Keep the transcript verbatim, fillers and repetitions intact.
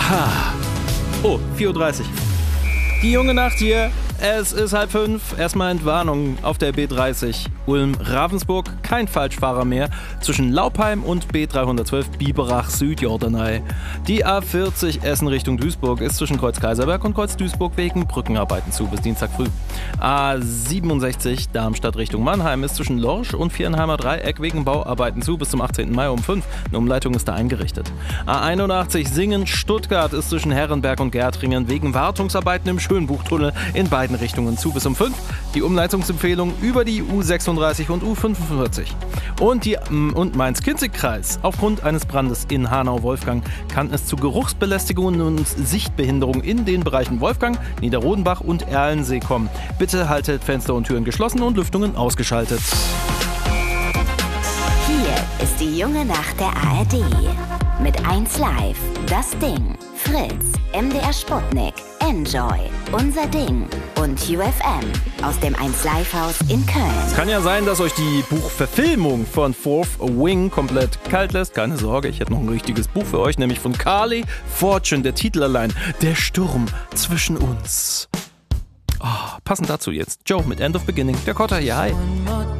Ha. Oh, vier Uhr dreißig. Die junge Nacht hier. Es ist halb fünf. Erstmal Entwarnung auf der B dreißig. Ulm-Ravensburg, kein Falschfahrer mehr. Zwischen Laupheim und B dreihundertzwölf Biberach-Südjordanei. Die A vierzig Essen Richtung Duisburg ist zwischen Kreuz Kaiserberg und Kreuz Duisburg wegen Brückenarbeiten zu bis Dienstag früh. A siebenundsechzig Darmstadt Richtung Mannheim ist zwischen Lorsch und Vierenheimer Dreieck wegen Bauarbeiten zu bis zum achtzehnten Mai um fünf. Eine Umleitung ist da eingerichtet. A einundachtzig Singen-Stuttgart ist zwischen Herrenberg und Gärtringen wegen Wartungsarbeiten im Schönbuchtunnel in beiden Richtungen zu bis um fünf. Die Umleitungsempfehlung über die U sechsunddreißig und U fünfundvierzig. Und, die, und Mainz-Kinzig-Kreis. Aufgrund eines Brandes in Hanau-Wolfgang kann es zu Geruchsbelästigungen und Sichtbehinderungen in den Bereichen Wolfgang, Niederrodenbach und Erlensee kommen. Bitte haltet Fenster und Türen geschlossen und Lüftungen ausgeschaltet. Hier ist die junge Nacht der A R D. Mit eins Live, Das Ding, Fritz, M D R Sputnik, Enjoy, Unser Ding und U F M aus dem eins Live Haus in Köln. Es kann ja sein, dass euch die Buchverfilmung von Fourth Wing komplett kalt lässt. Keine Sorge, ich hätte noch ein richtiges Buch für euch, nämlich von Carly Fortune. Der Titel allein, Der Sturm zwischen uns. Oh, passend dazu jetzt Joe mit End of Beginning. Der Kotter hier, hi.